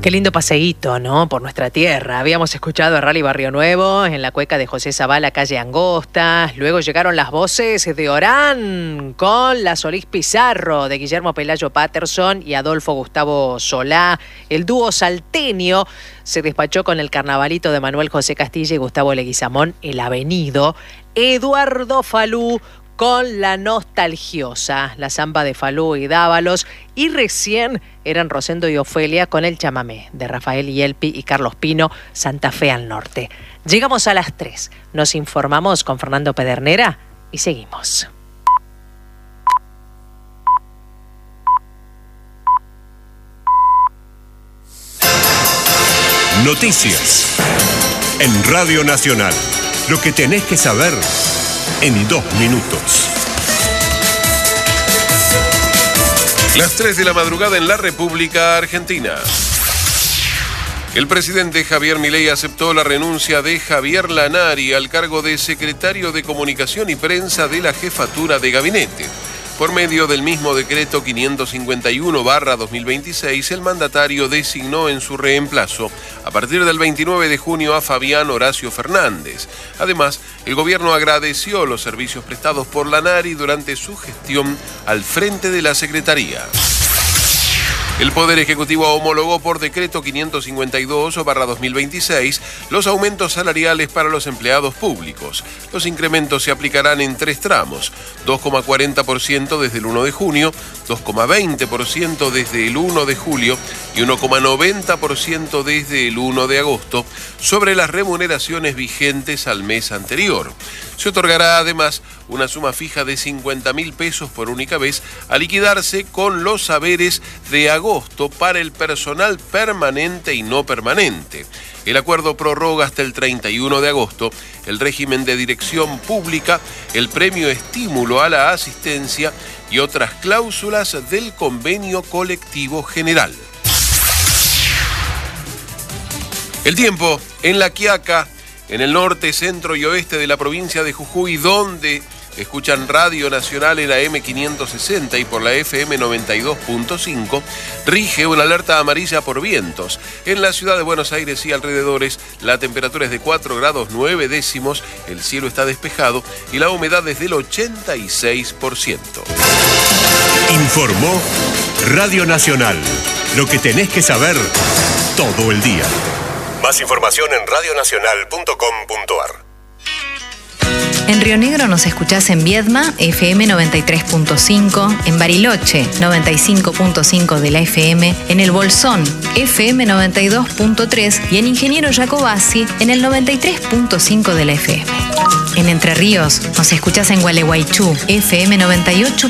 Qué lindo paseíto, ¿no? Por nuestra tierra. Habíamos escuchado a Rally Barrio Nuevo en la cueca de José Zavala, calle Angosta. Luego llegaron las voces de Orán con la Solís Pizarro, de Guillermo Pelayo Patterson y Adolfo Gustavo Solá. El dúo salteño se despachó con el carnavalito de Manuel José Castilla y Gustavo Leguizamón, El Avenido. Eduardo Falú con La Nostalgiosa, la samba de Falú y Dávalos, y recién eran Rosendo y Ofelia con el chamamé de Rafael Yelpi y Carlos Pino, Santa Fe al Norte. Llegamos a las 3, nos informamos con Fernando Pedernera y seguimos. Noticias en Radio Nacional. Lo que tenés que saber en 2 minutos. Las 3 de la madrugada en la República Argentina. El presidente Javier Milei aceptó la renuncia de Javier Lanari al cargo de secretario de Comunicación y Prensa de la Jefatura de Gabinete. Por medio del mismo decreto 551/2026, el mandatario designó en su reemplazo, a partir del 29 de junio, a Fabián Horacio Fernández. Además, el gobierno agradeció los servicios prestados por Lanari durante su gestión al frente de la Secretaría. El Poder Ejecutivo homologó por decreto 552/2026 los aumentos salariales para los empleados públicos. Los incrementos se aplicarán en 3 tramos: 2,40% desde el 1 de junio, 2,20% desde el 1 de julio y 1,90% desde el 1 de agosto, sobre las remuneraciones vigentes al mes anterior. Se otorgará además una suma fija de 50.000 pesos por única vez, a liquidarse con los haberes de agosto para el personal permanente y no permanente. El acuerdo prorroga hasta el 31 de agosto el régimen de dirección pública, el premio estímulo a la asistencia y otras cláusulas del convenio colectivo general. El tiempo en La Quiaca, en el norte, centro y oeste de la provincia de Jujuy, donde escuchan Radio Nacional en la M560 y por la FM 92.5, rige una alerta amarilla por vientos. En la ciudad de Buenos Aires y alrededores, la temperatura es de 4 grados 9 décimos, el cielo está despejado y la humedad es del 86%. Informó Radio Nacional. Lo que tenés que saber todo el día. Más información en radionacional.com.ar. En Río Negro nos escuchás en Viedma, FM 93.5, en Bariloche, 95.5 de la FM, en El Bolsón, FM 92.3 y en Ingeniero Jacobasi, en el 93.5 de la FM. En Entre Ríos nos escuchás en Gualeguaychú, FM 98.